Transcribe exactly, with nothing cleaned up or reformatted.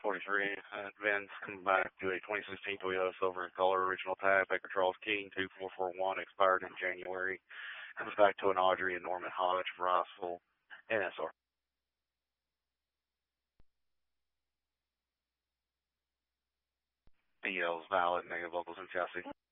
forty-three, uh, Vince, come back to a twenty sixteen Toyota Silver in color, original tag, Baker Charles King, two four four one, expired in January. Comes back to an Audrey and Norman Hodge, Rossville, N S R. E L's valid, negative locals in chassis.